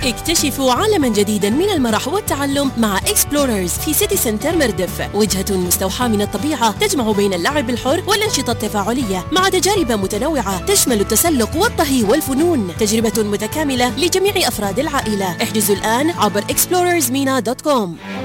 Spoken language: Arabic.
اكتشفوا عالما جديدا من المرح والتعلم مع اكسبلوررز في سيتي سنتر مردف، وجهة مستوحاة من الطبيعة تجمع بين اللعب الحر والأنشطة التفاعلية مع تجارب متنوعة تشمل التسلق والطهي والفنون. تجربة متكاملة لجميع أفراد العائلة. احجزوا الآن عبر explorersmina.com.